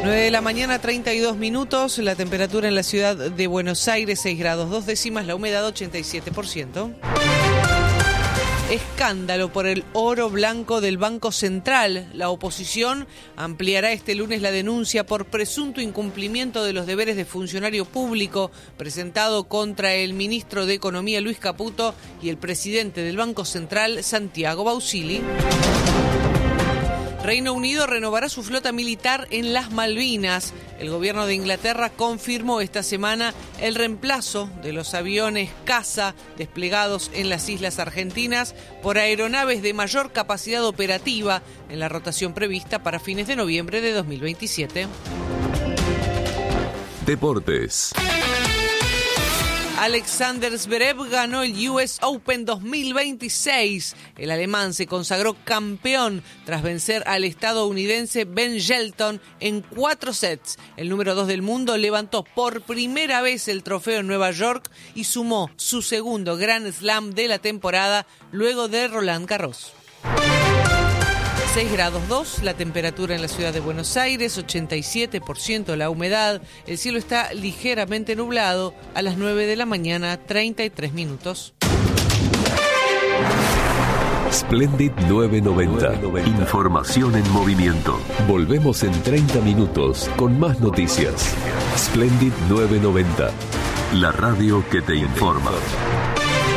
9 de la mañana, 32 minutos, la temperatura en la ciudad de Buenos Aires, 6 grados 2 décimas, la humedad 87%. Escándalo por el oro blanco del Banco Central. La oposición ampliará este lunes la denuncia por presunto incumplimiento de los deberes de funcionario público presentado contra el ministro de Economía Luis Caputo y el presidente del Banco Central Santiago Bausili. Reino Unido renovará su flota militar en las Malvinas. El gobierno de Inglaterra confirmó esta semana el reemplazo de los aviones caza desplegados en las islas argentinas por aeronaves de mayor capacidad operativa en la rotación prevista para fines de noviembre de 2027. Deportes. Alexander Zverev ganó el US Open 2026. El alemán se consagró campeón tras vencer al estadounidense Ben Shelton en 4 sets. El número 2 del mundo levantó por primera vez el trofeo en Nueva York y sumó su segundo Grand Slam de la temporada luego de Roland Garros. 6 grados 2, la temperatura en la ciudad de Buenos Aires, 87% la humedad, el cielo está ligeramente nublado, a las 9 de la mañana, 33 minutos. Splendid 990. Información en movimiento. Volvemos en 30 minutos con más noticias. Splendid 990. La radio que te informa.